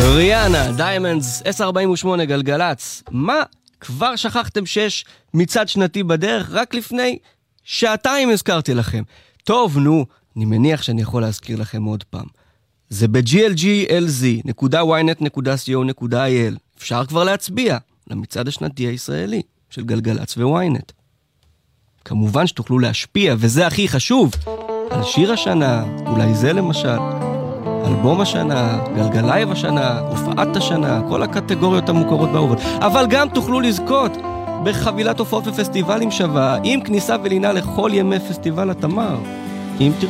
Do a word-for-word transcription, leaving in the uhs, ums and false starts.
ריאנה, דיימנדס, עשר ארבעים ושמונה גלגלץ. מה? כבר שכחתם שיש מצעד שנתי בדרך? רק לפני שעתיים הזכרתי לכם. טוב, נו, אני מניח שאני יכול להזכיר לכם עוד פעם. זה ב-ג'י אל ג'י אל זי נקודה וואי נט נקודה סי או נקודה איי אל. אפשר כבר להצביע למצעד השנתי הישראלי של גלגלץ ווואי נט. כמובן שתוכלו להשפיע, וזה הכי חשוב, על שיר השנה, אולי זה למשל, אלבום השנה, גלגלייב השנה, הופעת השנה, כל הקטגוריות המוכרות והאהובות. אבל גם תוכלו לזכות בחבילת הופעות ופסטיבלים שווה, עם כניסה ולינה לכל ימי פסטיבל התמר. אם תרצו.